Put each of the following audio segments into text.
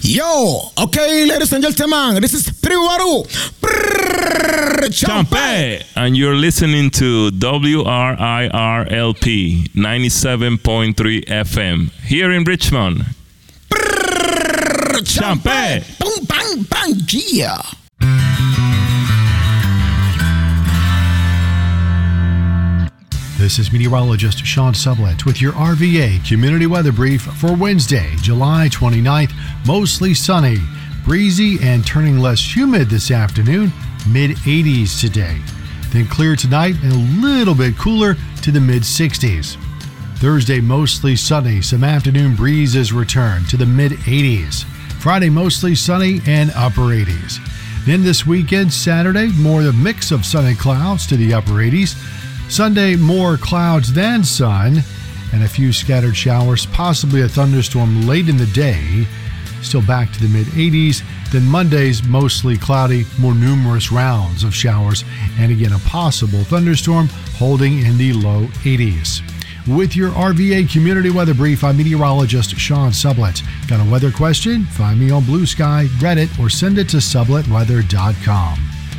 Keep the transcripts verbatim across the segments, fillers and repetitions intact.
Yo, okay, ladies and gentlemen, this is Triwaru Champe, and you're listening to W R I R L P ninety-seven point three F M here in Richmond. Champe, bang, bang, bang, yeah. This is meteorologist Sean Sublett with your R V A Community Weather Brief for Wednesday, July twenty-ninth. Mostly sunny, breezy, and turning less humid this afternoon, mid eighties today. Then clear tonight and a little bit cooler to the mid sixties. Thursday, mostly sunny, some afternoon breezes return to the mid eighties. Friday, mostly sunny and upper eighties. Then this weekend, Saturday, more of a mix of sun and clouds to the upper eighties. Sunday, more clouds than sun and a few scattered showers, possibly a thunderstorm late in the day, still back to the mid eighties. Then Monday's mostly cloudy, more numerous rounds of showers, and again a possible thunderstorm holding in the low eighties. With your R V A Community Weather Brief, I'm meteorologist Sean Sublett. Got a weather question? Find me on Blue Sky, Reddit, or send it to sublett weather dot com.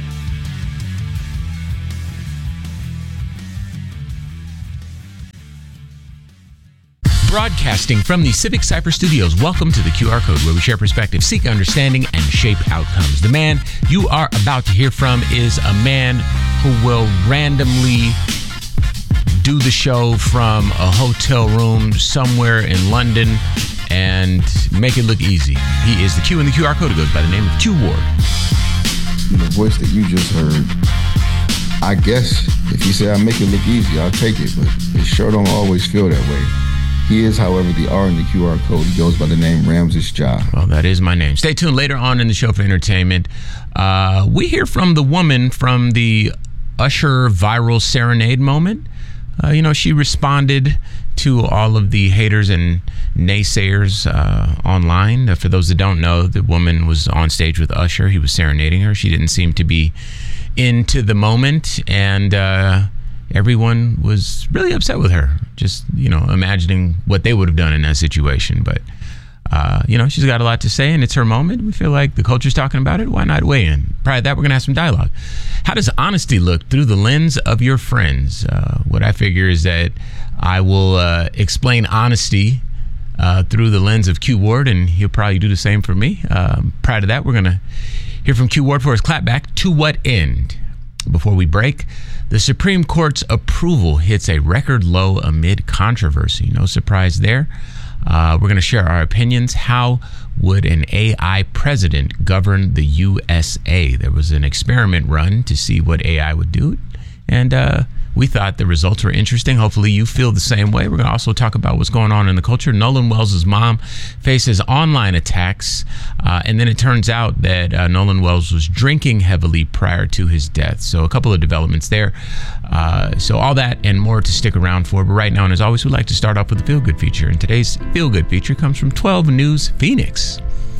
Broadcasting from the Civic Cypress Studios, welcome to the Q R Code, where we share perspective, seek understanding, and shape outcomes. The man you are about to hear from is a man who will randomly do the show from a hotel room somewhere in London and make it look easy. He is the Q in the Q R Code. It goes by the name of Q Ward. The voice that you just heard, I guess if you say I make it look easy, I'll take it, but it sure don't always feel that way. He is, however, the R in the Q R Code. He goes by the name Ramses Ja. Well, that is my name. Stay tuned later on in the show for entertainment. Uh, we hear from the woman from the Usher viral serenade moment. Uh, you know, she responded to all of the haters and naysayers uh, online. Uh, for those that don't know, the woman was on stage with Usher. He was serenading her. She didn't seem to be into the moment, and uh, everyone was really upset with her. Just, you know, imagining what they would have done in that situation. But, uh, you know, she's got a lot to say, and it's her moment. We feel like the culture's talking about it. Why not weigh in? Prior to that, we're going to have some dialogue. How does honesty look through the lens of your friends? Uh, what I figure is that I will uh, explain honesty uh, through the lens of Q Ward, and he'll probably do the same for me. Um, prior to that, we're going to hear from Q Ward for his clapback. To what end? Before we break, the Supreme Court's approval hits a record low amid controversy. No surprise there. Uh, we're going to share our opinions. How would an A I president govern the U S A? There was an experiment run to see what A I would do, and uh, we thought the results were interesting. Hopefully you feel the same way. We're going to also talk about what's going on in the culture. Nolan Wells' mom faces online attacks, uh, and then it turns out that uh, Nolan Wells was drinking heavily prior to his death. So a couple of developments there. Uh, so all that and more to stick around for. But right now, and as always, we'd like to start off with the Feel Good feature. And today's Feel Good feature comes from twelve News Phoenix.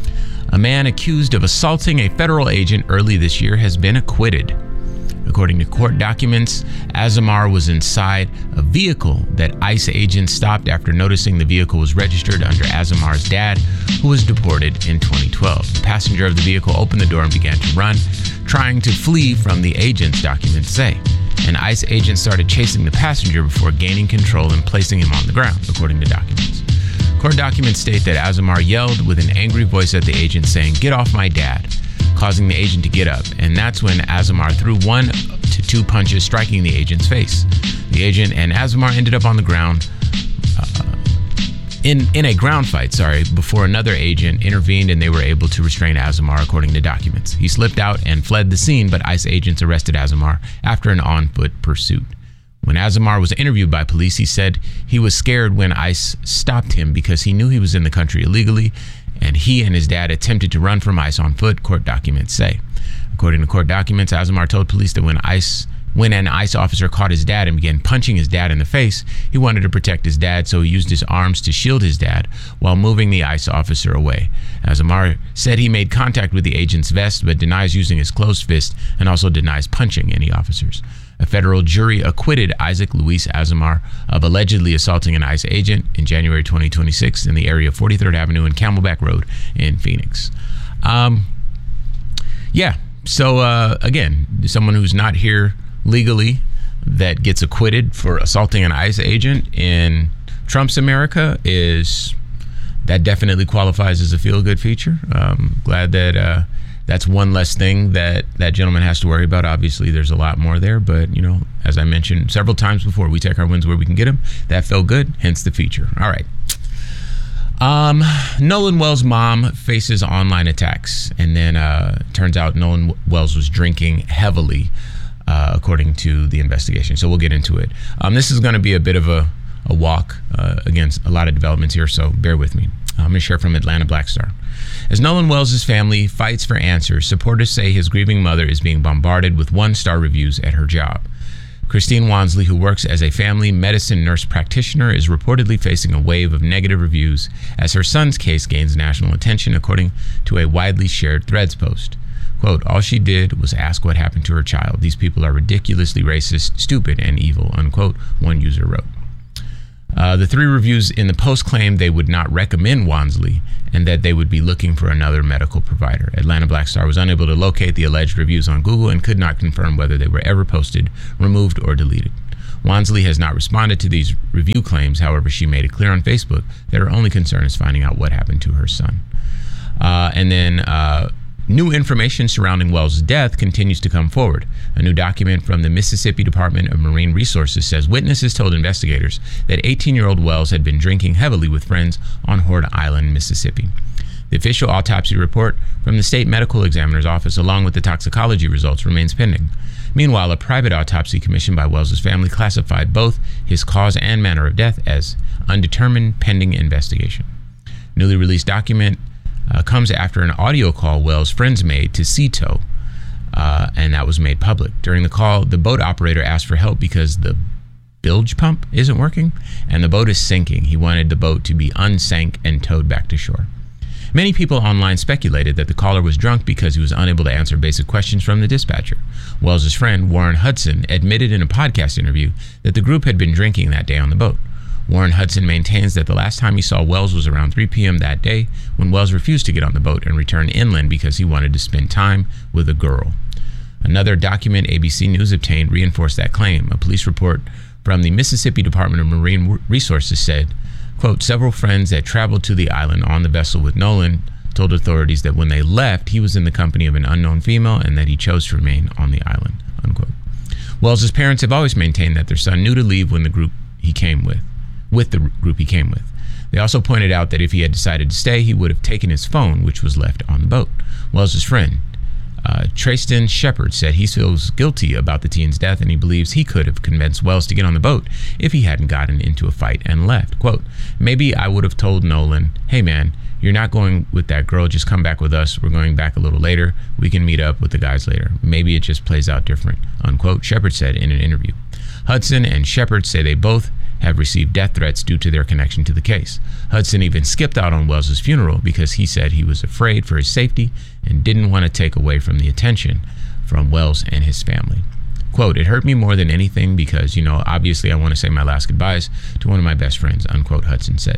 A man accused of assaulting a federal agent early this year has been acquitted. According to court documents, Azamar was inside a vehicle that ICE agents stopped after noticing the vehicle was registered under Azamar's dad, who was deported in twenty twelve. The passenger of the vehicle opened the door and began to run, trying to flee from the agents, documents say. An ICE agent started chasing the passenger before gaining control and placing him on the ground, according to documents. Court documents state that Azamar yelled with an angry voice at the agent, saying, "Get off my dad," causing the agent to get up, and that's when Azamar threw one to two punches, striking the agent's face. The agent and Azamar ended up on the ground uh, in in a ground fight, sorry, before another agent intervened and they were able to restrain Azamar, according to documents. He slipped out and fled the scene, but ICE agents arrested Azamar after an on-foot pursuit. When Azamar was interviewed by police, he said he was scared when ICE stopped him because he knew he was in the country illegally, and he and his dad attempted to run from ICE on foot, court documents say. According to court documents, Azamar told police that when ICE When an ICE officer caught his dad and began punching his dad in the face, he wanted to protect his dad, so he used his arms to shield his dad while moving the ICE officer away. Azamar said he made contact with the agent's vest, but denies using his closed fist and also denies punching any officers. A federal jury acquitted Isaac Luis Azamar of allegedly assaulting an ICE agent in January twenty twenty-six in the area of forty-third Avenue and Camelback Road in Phoenix. Um, yeah, so uh, again, someone who's not here legally that gets acquitted for assaulting an ICE agent in Trump's America is that definitely qualifies as a feel-good feature. Um, glad that uh, that's one less thing that that gentleman has to worry about. Obviously, there's a lot more there, but you know, as I mentioned several times before, we take our wins where we can get them. That felt good, hence the feature. All right. Um, Nolan Wells' mom faces online attacks, and then uh, turns out Nolan Wells was drinking heavily. Uh, according to the investigation. So we'll get into it. Um, this is going to be a bit of a, a walk uh, against a lot of developments here, so bear with me. I'm going to share from Atlanta Black Star. As Nolan Wells' family fights for answers, supporters say his grieving mother is being bombarded with one-star reviews at her job. Christine Wansley, who works as a family medicine nurse practitioner, is reportedly facing a wave of negative reviews as her son's case gains national attention, according to a widely shared Threads post. Quote, all she did was ask what happened to her child. These people are ridiculously racist, stupid, and evil, unquote, one user wrote. Uh, the three reviews in the post claimed they would not recommend Wansley and that they would be looking for another medical provider. Atlanta Black Star was unable to locate the alleged reviews on Google and could not confirm whether they were ever posted, removed, or deleted. Wansley has not responded to these review claims. However, she made it clear on Facebook that her only concern is finding out what happened to her son. Uh, and then... Uh, New information surrounding Wells' death continues to come forward. A new document from the Mississippi Department of Marine Resources says witnesses told investigators that eighteen-year-old Wells had been drinking heavily with friends on Horde Island, Mississippi. The official autopsy report from the state medical examiner's office, along with the toxicology results, remains pending. Meanwhile, a private autopsy commissioned by Wells' family classified both his cause and manner of death as undetermined pending investigation. Newly released document Uh, comes after an audio call Wells' friends made to Sea Tow, uh, and that was made public. During the call, the boat operator asked for help because the bilge pump isn't working and the boat is sinking. He wanted the boat to be unsank and towed back to shore. Many people online speculated that the caller was drunk because he was unable to answer basic questions from the dispatcher. Wells' friend, Warren Hudson, admitted in a podcast interview that the group had been drinking that day on the boat. Warren Hudson maintains that the last time he saw Wells was around three p.m. that day, when Wells refused to get on the boat and return inland because he wanted to spend time with a girl. Another document A B C News obtained reinforced that claim. A police report from the Mississippi Department of Marine Resources said, quote, several friends that traveled to the island on the vessel with Nolan told authorities that when they left, he was in the company of an unknown female and that he chose to remain on the island, unquote. Wells' parents have always maintained that their son knew to leave when the group he came with. with the group he came with. They also pointed out that if he had decided to stay, he would have taken his phone, which was left on the boat. Wells' friend, uh, Trayston Shepard, said he feels guilty about the teen's death and he believes he could have convinced Wells to get on the boat if he hadn't gotten into a fight and left. Quote, maybe I would have told Nolan, hey man, you're not going with that girl, just come back with us. We're going back a little later. We can meet up with the guys later. Maybe it just plays out different, unquote, Shepard said in an interview. Hudson and Shepard say they both have received death threats due to their connection to the case. Hudson even skipped out on Wells' funeral because he said he was afraid for his safety and didn't want to take away from the attention from Wells and his family. Quote, it hurt me more than anything because, you know, obviously I want to say my last goodbyes to one of my best friends, unquote, Hudson said.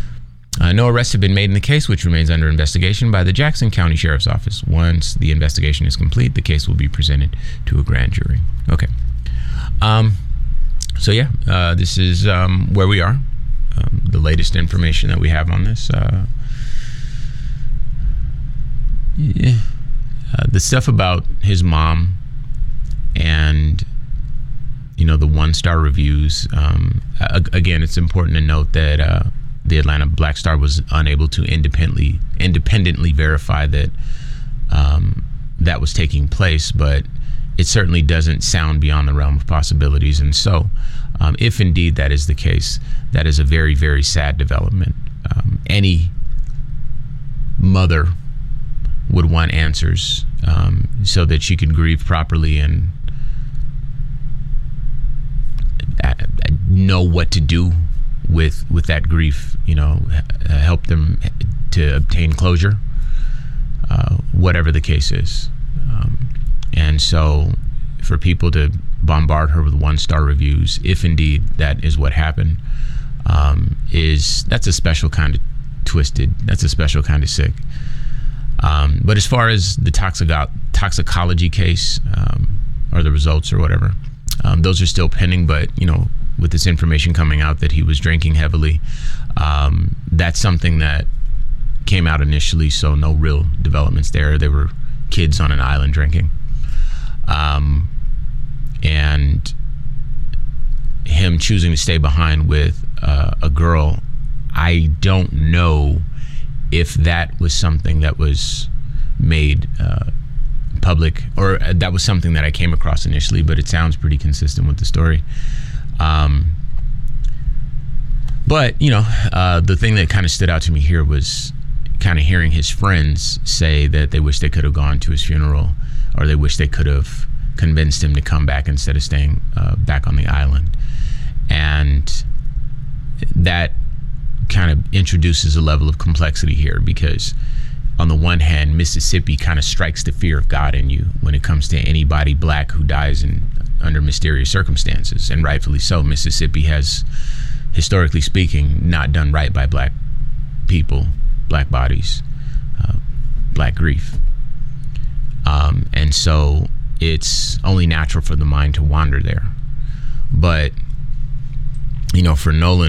Uh, no arrests have been made in the case, which remains under investigation by the Jackson County Sheriff's Office. Once the investigation is complete, the case will be presented to a grand jury. Okay. Um... So yeah, uh, this is um, where we are. Um, the latest information that we have on this. Uh, yeah. uh, the stuff about his mom and, you know, the one-star reviews. Um, again, it's important to note that uh, the Atlanta Black Star was unable to independently independently verify that um, that was taking place, but it certainly doesn't sound beyond the realm of possibilities. And so, um, if indeed that is the case, that is a very, very sad development. Um, any mother would want answers um, so that she could grieve properly and know what to do with with that grief, you know, uh, help them to obtain closure, uh, whatever the case is. Um, and so for people to bombard her with one-star reviews, if indeed that is what happened, um, is that's a special kind of twisted, that's a special kind of sick. Um, but as far as the toxico- toxicology case, um, or the results or whatever, um, those are still pending. But, you know, with this information coming out that he was drinking heavily, um, that's something that came out initially, so no real developments there. They were kids on an island drinking. Um, and him choosing to stay behind with uh, a girl, I don't know if that was something that was made uh, public, or that was something that I came across initially, but it sounds pretty consistent with the story. Um, but, you know, uh, the thing that kind of stood out to me here was kind of hearing his friends say that they wish they could have gone to his funeral, or they wish they could have convinced him to come back instead of staying uh, back on the island. And that kind of introduces a level of complexity here, because on the one hand, Mississippi kind of strikes the fear of God in you when it comes to anybody black who dies in under mysterious circumstances, and rightfully so. Mississippi has, historically speaking, not done right by black people, black bodies, uh, black grief. Um, and so it's only natural for the mind to wander there. But, you know, for Nolan